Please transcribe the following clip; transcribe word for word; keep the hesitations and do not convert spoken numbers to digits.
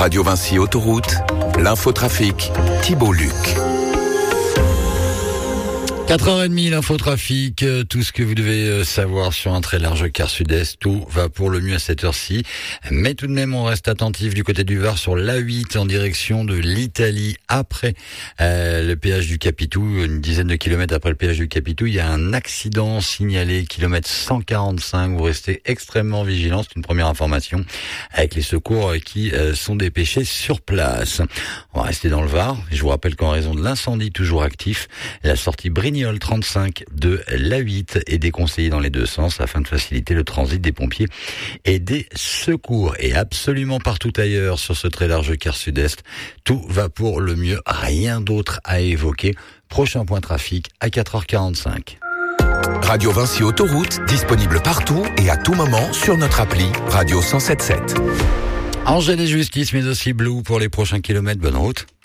Radio Vinci Autoroute, l'infotrafic, Thibault Luc. quatre heures trente, l'infotrafic, tout ce que vous devez savoir sur un très large quart sud-est, tout va pour le mieux à cette heure-ci. Mais tout de même, on reste attentif du côté du Var sur l'A huit en direction de l'Italie. Après euh, le péage du Capitou, une dizaine de kilomètres après le péage du Capitou, il y a un accident signalé, kilomètre cent quarante-cinq. Vous restez extrêmement vigilants, c'est une première information, avec les secours qui euh, sont dépêchés sur place. On va rester dans le Var. Je vous rappelle qu'en raison de l'incendie toujours actif, la sortie Brignol trente-cinq de l'A huit est déconseillée dans les deux sens afin de faciliter le transit des pompiers et des secours. Et absolument partout ailleurs sur ce très large quart sud-est, tout va pour le mieux, rien d'autre à évoquer. Prochain point trafic à quatre heures quarante-cinq. Radio Vinci Autoroute, disponible partout et à tout moment sur notre appli Radio cent sept sept. Angers et Justice, mais aussi Blue pour les prochains kilomètres. Bonne route.